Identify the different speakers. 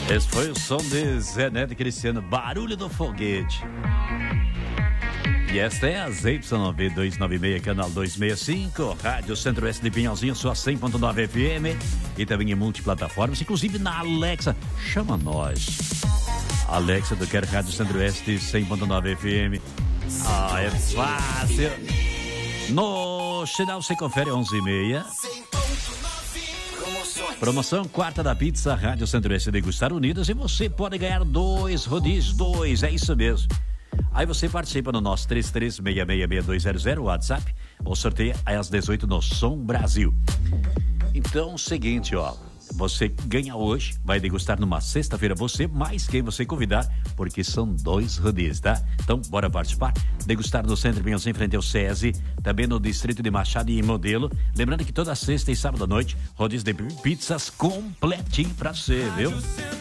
Speaker 1: Esse foi o som de Zé Neto e Cristiano, Barulho do Foguete. E esta é a ZYV 296, canal 265, Rádio Centro-Oeste de Pinhalzinho, sua 100.9 FM e também em multiplataformas, inclusive na Alexa. Chama nós. Alexa do Quero Rádio Centro-Oeste 100.9 FM. Ah, é fácil. No sinal você confere 11h30. Promoção quarta da pizza Rádio Centro-Oeste Degustar Unidas e você pode ganhar 2 rodízios, 2, é isso mesmo. Aí você participa no nosso 33666200 WhatsApp, ou sorteia às 18 no Som Brasil. Então, seguinte, ó, você ganha hoje, vai degustar numa sexta-feira você, mais quem você convidar, porque são 2 rodízios, tá? Então, bora participar, degustar no Centro Pinhalzinho, em frente ao SESI, também no distrito de Machado e Modelo. Lembrando que toda sexta e sábado à noite, rodízio de pizzas completinho pra você, viu?